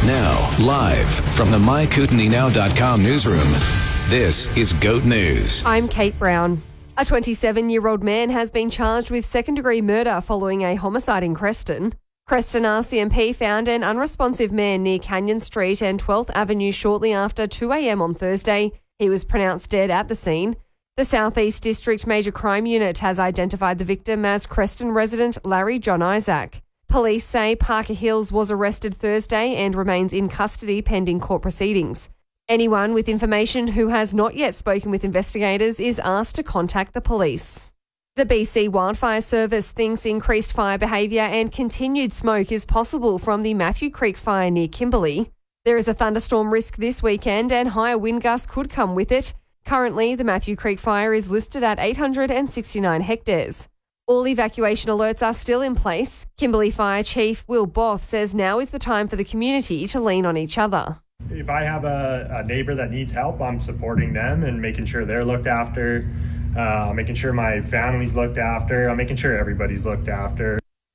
Now, live from the MyKootenaeNow.com newsroom, this is GOAT News. I'm Kate Brown. A 27-year-old man has been charged with second-degree murder following a homicide in Creston. Creston RCMP found an unresponsive man near Canyon Street and 12th Avenue shortly after 2 a.m. on Thursday. He was pronounced dead at the scene. The South East District Major Crime Unit has identified the victim as Creston resident Larry John Isaac. Police say Parker Hills was arrested Thursday and remains in custody pending court proceedings. Anyone with information who has not yet spoken with investigators is asked to contact the police. The BC Wildfire Service thinks increased fire behaviour and continued smoke is possible from the Matthew Creek fire near Kimberley. There is a thunderstorm risk this weekend and higher wind gusts could come with it. Currently, the Matthew Creek fire is listed at 869 hectares. All evacuation alerts are still in place. Kimberley Fire Chief Will Both says now is the time for the community to lean on each other. If I have a neighbour that needs help, I'm supporting them and making sure they're looked after, making sure my family's looked after, I'm making sure everybody's looked after.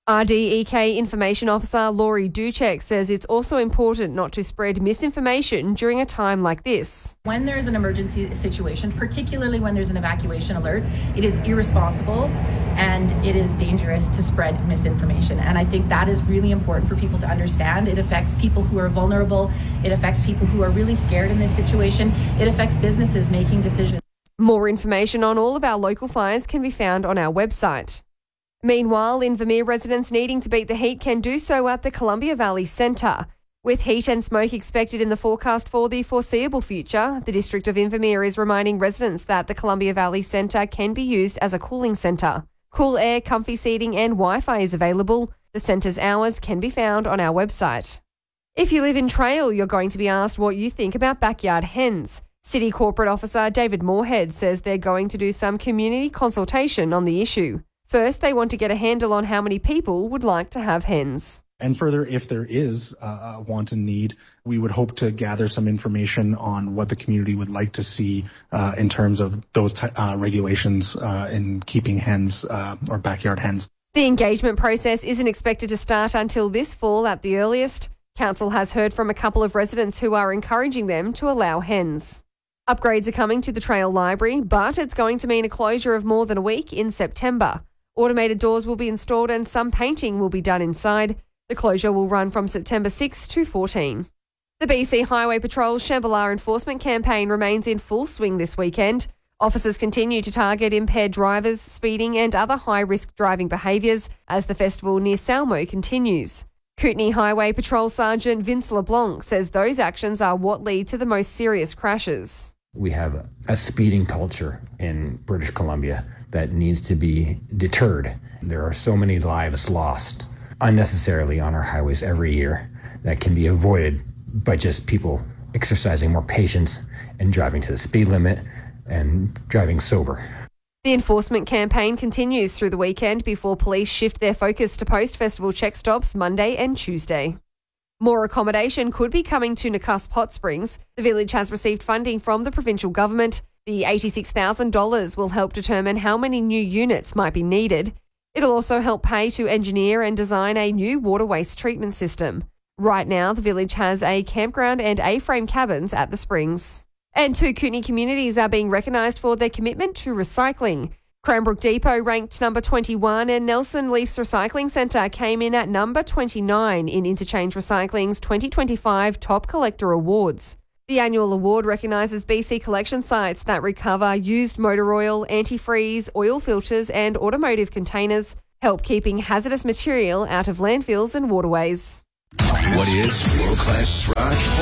RDEK Information Officer Laurie Duchek says it's also important not to spread misinformation during a time like this. When there's an emergency situation, particularly when there's an evacuation alert, it is irresponsible and it is dangerous to spread misinformation. And I think that is really important for people to understand. It affects people who are vulnerable. It affects people who are really scared in this situation. It affects businesses making decisions. More information on all of our local fires can be found on our website. Meanwhile, Invermere residents needing to beat the heat can do so at the Columbia Valley Centre. With heat and smoke expected in the forecast for the foreseeable future, the District of Invermere is reminding residents that the Columbia Valley Centre can be used as a cooling centre. Cool air, comfy seating and Wi-Fi is available. The centre's hours can be found on our website. If you live in Trail, you're going to be asked what you think about backyard hens. City Corporate Officer David Moorhead says they're going to do some community consultation on the issue. First, they want to get a handle on how many people would like to have hens. And further, if there is a want and need, we would hope to gather some information on what the community would like to see in terms of those regulations in keeping hens or backyard hens. The engagement process isn't expected to start until this fall at the earliest. Council has heard from a couple of residents who are encouraging them to allow hens. Upgrades are coming to the Trail Library, but it's going to mean a closure of more than a week in September. Automated doors will be installed and some painting will be done inside. The closure will run from September 6 to 14. The BC Highway Patrol's Shambhala enforcement campaign remains in full swing this weekend. Officers continue to target impaired drivers, speeding and other high-risk driving behaviours as the festival near Salmo continues. Kootenay Highway Patrol Sergeant Vince LeBlanc says those actions are what lead to the most serious crashes. We have a speeding culture in British Columbia that needs to be deterred. There are so many lives lost unnecessarily on our highways every year that can be avoided by just people exercising more patience and driving to the speed limit and driving sober. The enforcement campaign continues through the weekend before police shift their focus to post-festival check stops Monday and Tuesday. More accommodation could be coming to Nakusp Hot Springs. The village has received funding from the provincial government. The $86,000 will help determine how many new units might be needed. It'll also help pay to engineer and design a new water waste treatment system. Right now, the village has a campground and A-frame cabins at the springs. And 2 Kootenay communities are being recognised for their commitment to recycling. Cranbrook Depot ranked number 21 and Nelson Leafs Recycling Centre came in at number 29 in Interchange Recycling's 2025 Top Collector Awards. The annual award recognises BC collection sites that recover used motor oil, antifreeze, oil filters and automotive containers, help keeping hazardous material out of landfills and waterways. What is world-class rock?